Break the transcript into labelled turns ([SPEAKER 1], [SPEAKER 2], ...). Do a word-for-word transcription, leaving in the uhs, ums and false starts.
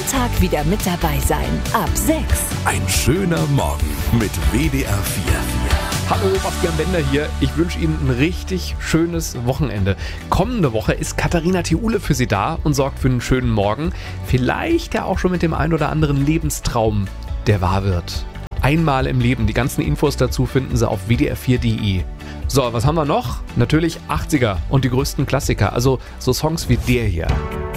[SPEAKER 1] Tag wieder mit dabei sein. Ab sechs.
[SPEAKER 2] Ein schöner Morgen mit W D R vier.
[SPEAKER 3] Hallo, Bastian Bender hier. Ich wünsche Ihnen ein richtig schönes Wochenende. Kommende Woche ist Katharina Thiule für Sie da und sorgt für einen schönen Morgen. Vielleicht ja auch schon mit dem ein oder anderen Lebenstraum, der wahr wird. Einmal im Leben. Die ganzen Infos dazu finden Sie auf w d r vier punkt d e. So, was haben wir noch? Natürlich achtziger und die größten Klassiker. Also so Songs wie der hier.